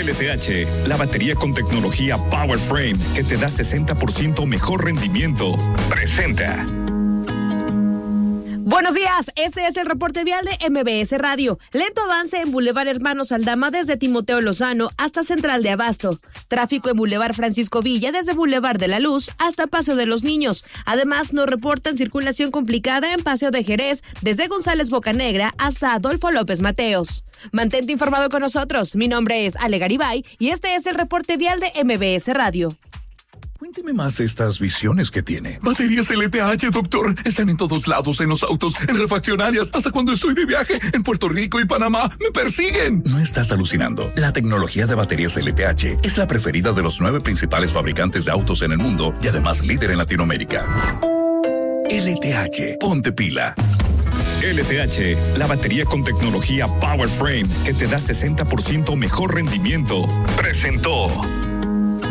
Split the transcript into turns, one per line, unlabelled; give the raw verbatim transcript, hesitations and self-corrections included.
L T H, la batería con tecnología Power Frame que te da sesenta por ciento mejor rendimiento. Presenta.
Buenos días, este es el reporte vial de M B S Radio. Lento avance en Boulevard Hermanos Aldama desde Timoteo Lozano hasta Central de Abasto. Tráfico en Boulevard Francisco Villa desde Boulevard de la Luz hasta Paseo de los Niños. Además, nos reportan circulación complicada en Paseo de Jerez desde González Bocanegra hasta Adolfo López Mateos. Mantente informado con nosotros. Mi nombre es Ale Garibay y este es el reporte vial de M B S Radio.
Cuénteme más de estas visiones que tiene. Baterías L T H, doctor. Están en todos lados, en los autos, en refaccionarias, hasta cuando estoy de viaje en Puerto Rico y Panamá. ¡Me persiguen! No estás alucinando. La tecnología de baterías L T H es la preferida de los nueve principales fabricantes de autos en el mundo y además líder en Latinoamérica. L T H, ponte pila.
L T H, la batería con tecnología Power Frame que te da sesenta por ciento mejor rendimiento. Presentó.